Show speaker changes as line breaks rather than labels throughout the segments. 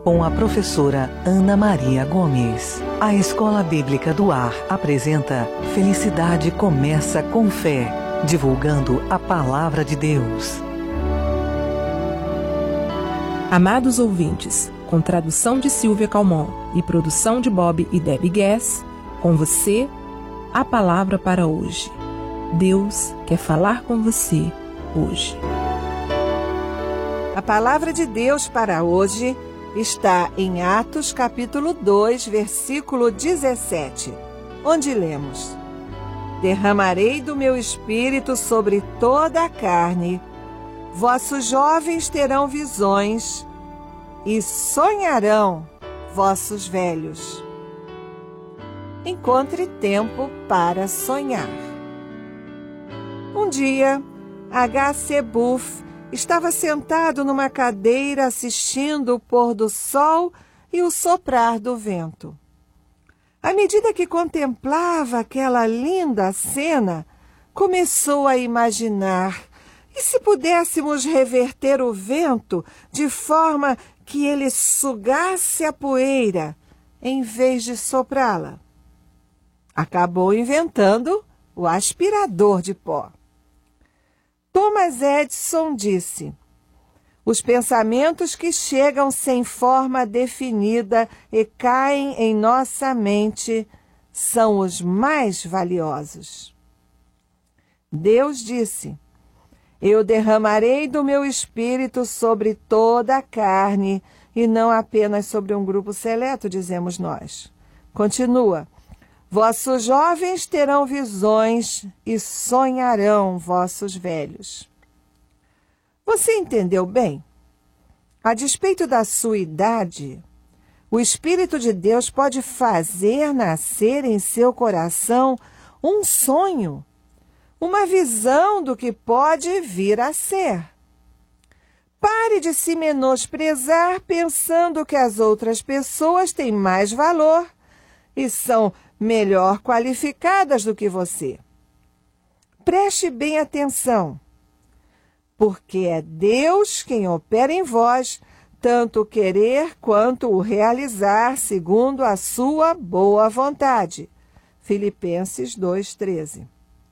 com a professora Ana Maria Gomes. A Escola Bíblica do Ar apresenta Felicidade Começa com Fé, divulgando a Palavra de Deus.
Amados ouvintes, com tradução de Silvia Calmon e produção de Bob e Debbie Guess, com você, a palavra para hoje. Deus quer falar com você hoje.
A palavra de Deus para hoje está em Atos capítulo 2, versículo 17, onde lemos: Derramarei do meu espírito sobre toda a carne, vossos jovens terão visões e sonharão vossos velhos. Encontre tempo para sonhar. Um dia, H.C. Buff estava sentado numa cadeira assistindo o pôr do sol e o soprar do vento. À medida que contemplava aquela linda cena, começou a imaginar: e se pudéssemos reverter o vento de forma que ele sugasse a poeira em vez de soprá-la? Acabou inventando o aspirador de pó. Thomas Edison disse: os pensamentos que chegam sem forma definida e caem em nossa mente são os mais valiosos. Deus disse: eu derramarei do meu espírito sobre toda a carne, e não apenas sobre um grupo seleto, dizemos nós. Continua: vossos jovens terão visões e sonharão vossos velhos. Você entendeu bem? A despeito da sua idade, o Espírito de Deus pode fazer nascer em seu coração um sonho, uma visão do que pode vir a ser. Pare de se menosprezar pensando que as outras pessoas têm mais valor e são melhor qualificadas do que você. Preste bem atenção, porque é Deus quem opera em vós, tanto o querer quanto o realizar segundo a sua boa vontade. Filipenses 2:13.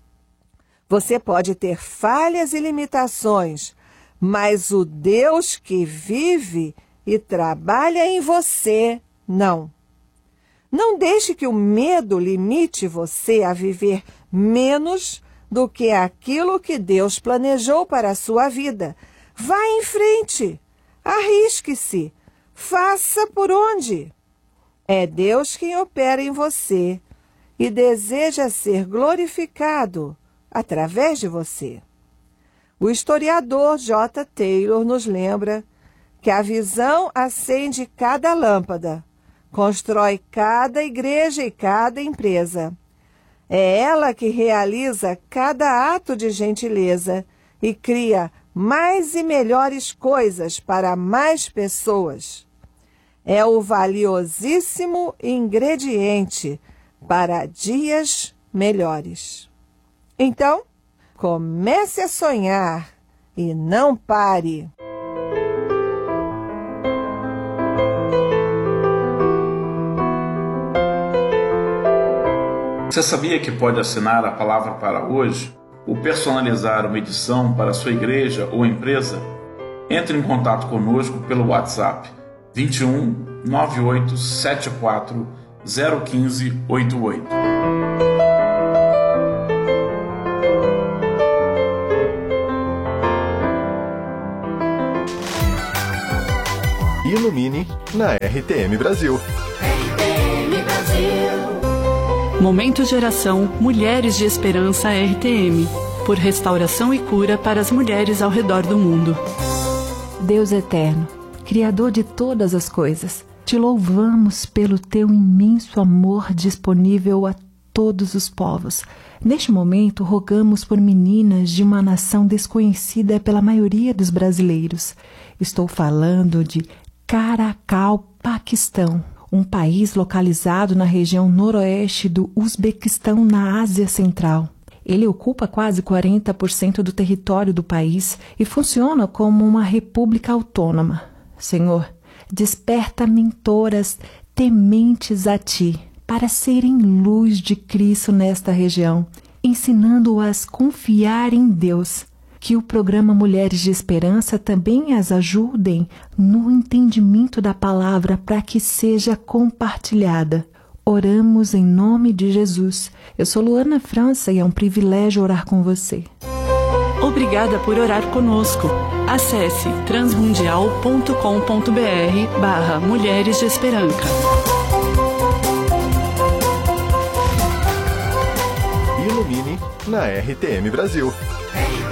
Você pode ter falhas e limitações, mas o Deus que vive e trabalha em você, não. Não deixe que o medo limite você a viver menos do que aquilo que Deus planejou para a sua vida. Vá em frente, arrisque-se, faça por onde. É Deus quem opera em você e deseja ser glorificado através de você. O historiador J. Taylor nos lembra que a visão acende cada lâmpada, constrói cada igreja e cada empresa. É ela que realiza cada ato de gentileza e cria mais e melhores coisas para mais pessoas. É o valiosíssimo ingrediente para dias melhores. Então, comece a sonhar e não pare.
Você sabia que pode assinar a palavra para hoje ou personalizar uma edição para a sua igreja ou empresa? Entre em contato conosco pelo WhatsApp 21 98 74 015 88.
Ilumine na RTM Brasil.
RTM Brasil.
Momento de oração Mulheres de Esperança RTM, por restauração e cura para as mulheres ao redor do mundo.
Deus eterno, Criador de todas as coisas, te louvamos pelo teu imenso amor disponível a todos os povos. Neste momento, rogamos por meninas de uma nação desconhecida pela maioria dos brasileiros. Estou falando de Caracal, Paquistão, um país localizado na região noroeste do Uzbequistão, na Ásia Central. Ele ocupa quase 40% do território do país e funciona como uma república autônoma. Senhor, Desperta mentoras tementes a ti, para serem luz de Cristo nesta região, ensinando-as a confiar em Deus. Que o programa Mulheres de Esperança também as ajudem no entendimento da palavra para que seja compartilhada. Oramos em nome de Jesus. Eu sou Luana França e é um privilégio orar com você.
Obrigada por orar conosco. Acesse transmundial.com.br/Mulheres de Esperança.
Ilumine na RTM Brasil.